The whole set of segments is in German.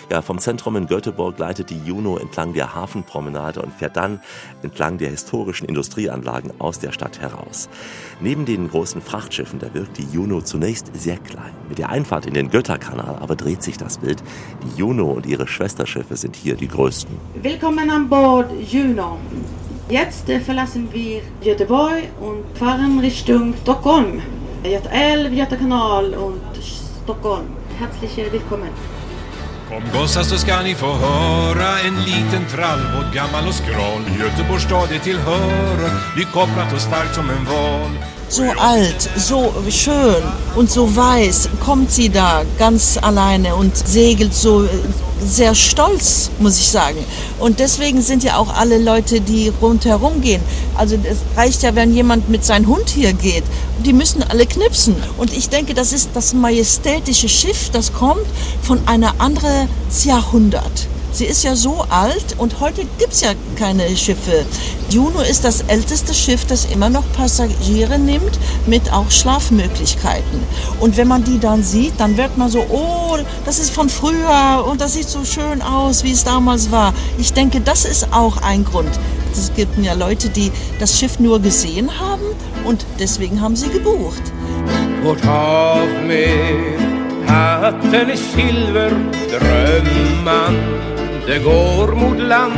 Ja, vom Zentrum in Göteborg leitet die Juno entlang der Hafenpromenade und fährt dann entlang der historischen Industrieanlagen aus der Stadt heraus. Neben den großen Frachtschiffen, da wirkt die Juno zunächst sehr klein. Mit der Einfahrt in den Götakanal aber dreht sich das Bild. Die Juno und ihre Schwesterschiffe sind hier die größten. Willkommen an Bord Juno. Jetzt verlassen wir Göteborg und fahren Richtung Stockholm. Göta älv, Göta kanal und Stockholm. Herzlich willkommen. Kom gossar så ska ni få höra en liten trallbåt gammal och skral. Göteborgs stad är tillhöra, vi kopplat oss starkt som en val. So alt, so schön und so weiß kommt sie da ganz alleine und segelt so sehr stolz, muss ich sagen. Und deswegen sind ja auch alle Leute, die rundherum gehen. Also es reicht ja, wenn jemand mit seinem Hund hier geht. Die müssen alle knipsen. Und ich denke, das ist das majestätische Schiff, das kommt von einer anderen Jahrhundert. Sie ist ja so alt und heute gibt's ja keine Schiffe. Juno ist das älteste Schiff, das immer noch Passagiere nimmt, mit auch Schlafmöglichkeiten. Und wenn man die dann sieht, dann wird man so, oh, das ist von früher und das sieht so schön aus, wie es damals war. Ich denke, das ist auch ein Grund. Es gibt ja Leute, die das Schiff nur gesehen haben und deswegen haben sie gebucht. Vårt havmer, hatten i silver, drömman, det går mot land.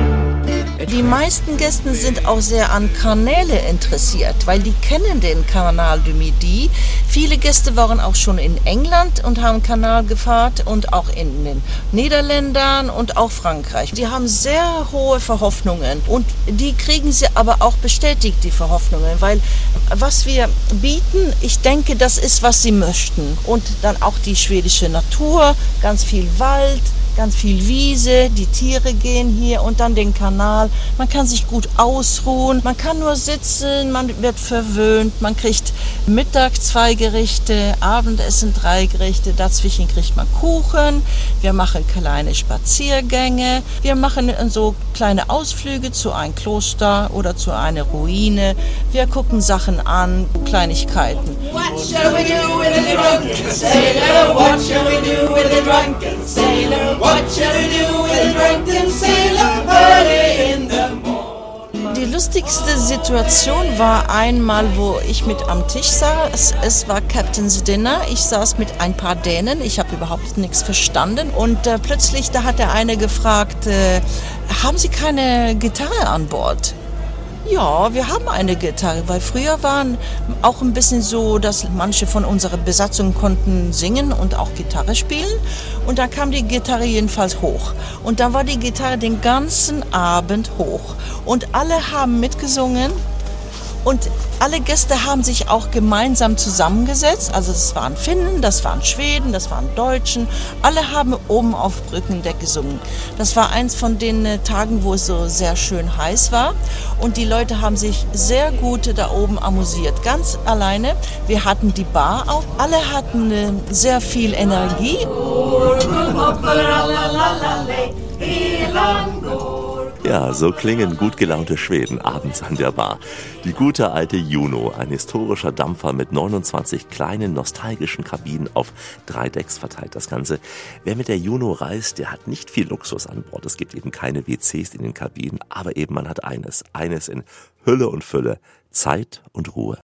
Die meisten Gäste sind auch sehr an Kanäle interessiert, weil die kennen den Canal du Midi. Viele Gäste waren auch schon in England und haben Kanal gefahren und auch in den Niederländern und auch Frankreich. Die haben sehr hohe Verhoffnungen und die kriegen sie aber auch bestätigt, die Verhoffnungen, weil was wir bieten, ich denke, das ist, was sie möchten. Und dann auch die schwedische Natur, ganz viel Wald, ganz viel Wiese, die Tiere gehen hier und dann den Kanal. Man kann sich gut ausruhen, man kann nur sitzen, man wird verwöhnt, man kriegt Mittag 2 Gerichte, Abendessen 3 Gerichte, dazwischen kriegt man Kuchen. Wir machen kleine Spaziergänge, wir machen so kleine Ausflüge zu einem Kloster oder zu einer Ruine. Wir gucken Sachen an, Kleinigkeiten. What shall we do with the drunken sailor? What shall we do with the drunken sailor? What shall we do with the drunken sailor early in the morning? Die lustigste Situation war einmal, wo ich mit am Tisch saß. Es war Captain's Dinner. Ich saß mit ein paar Dänen. Ich habe überhaupt nichts verstanden. Und plötzlich, da hat der eine gefragt, haben Sie keine Gitarre an Bord? Ja, wir haben eine Gitarre, weil früher waren auch ein bisschen so, dass manche von unserer Besatzung konnten singen und auch Gitarre spielen. Und da kam die Gitarre jedenfalls hoch. Und dann war die Gitarre den ganzen Abend hoch. Und alle haben mitgesungen. Und alle Gäste haben sich auch gemeinsam zusammengesetzt. Also das waren Finnen, das waren Schweden, das waren Deutschen. Alle haben oben auf Brückendeck gesungen. Das war eins von den Tagen, wo es so sehr schön heiß war. Und die Leute haben sich sehr gut da oben amüsiert. Ganz alleine. Wir hatten die Bar auch. Alle hatten sehr viel Energie. Ja, so klingen gut gelaunte Schweden abends an der Bar. Die gute alte Juno, ein historischer Dampfer mit 29 kleinen nostalgischen Kabinen auf 3 Decks verteilt. Das Ganze. Wer mit der Juno reist, der hat nicht viel Luxus an Bord. Es gibt eben keine WCs in den Kabinen, aber eben man hat eines in Hülle und Fülle: Zeit und Ruhe.